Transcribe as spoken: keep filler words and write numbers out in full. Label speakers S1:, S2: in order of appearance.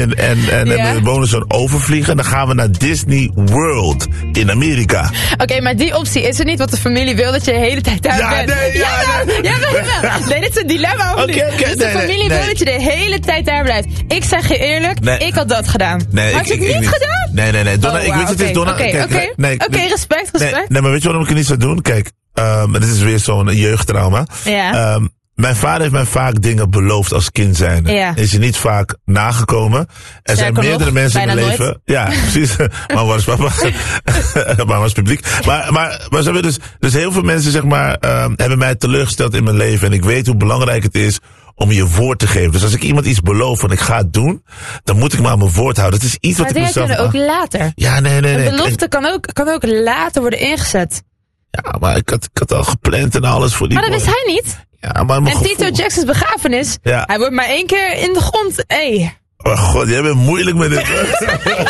S1: en, en, en,
S2: Ja.
S1: en de bonus zo'n overvliegen. En dan gaan we naar Disney World in Amerika.
S2: Oké, okay, maar die optie is er niet, want de familie wil dat je de hele tijd daar
S1: Ja,
S2: bent.
S1: nee, ja,
S2: ja,
S1: nee.
S2: ja, wel. Nee, dit is een dilemma of
S1: Oké,
S2: niet?
S1: oké,
S2: dus de
S1: nee, nee,
S2: familie
S1: nee.
S2: wil dat je de hele tijd daar blijft. Ik zeg je eerlijk,
S1: Nee.
S2: ik had dat gedaan.
S1: Nee,
S2: had
S1: ik,
S2: je het
S1: ik,
S2: niet
S1: ik,
S2: gedaan?
S1: Nee, nee, nee. Donna,
S2: Oh,
S1: ik
S2: wow,
S1: weet het is
S2: oké,
S1: Donna.
S2: Oké,
S1: kijk,
S2: oké.
S1: nee,
S2: Oké,
S1: nee,
S2: respect,
S1: nee,
S2: respect.
S1: nee, maar weet je waarom ik het niet zou doen? Kijk, um, dit is weer zo'n jeugdtrauma.
S2: Ja.
S1: Um, mijn vader heeft mij vaak dingen beloofd als kind zijnde.
S2: Ja.
S1: Is hij niet vaak nagekomen. Er
S2: Sterker
S1: zijn meerdere
S2: nog,
S1: mensen in mijn
S2: bijna
S1: leven. Ja, precies. Maar was papa. Maar was publiek. Maar, maar, maar ze hebben dus, dus heel veel mensen, zeg maar, um, hebben mij teleurgesteld in mijn leven. En ik weet hoe belangrijk het is om je woord te geven. Dus als ik iemand iets beloof en ik ga het doen, dan moet ik maar aan mijn woord houden. Het is iets
S2: Maar
S1: wat ik
S2: dingen
S1: mezelf...
S2: kunnen ook later.
S1: Ja, nee, nee, nee.
S2: Een belofte kan ook, kan ook later worden ingezet.
S1: Ja, maar ik had, ik had al gepland en alles voor die
S2: Maar dat
S1: boy.
S2: wist hij niet.
S1: Ja, maar mijn
S2: En
S1: gevoel...
S2: Tito Jackson's begrafenis,
S1: Ja.
S2: hij wordt maar één keer in de grond. Hey.
S1: Oh god, jij bent moeilijk met dit.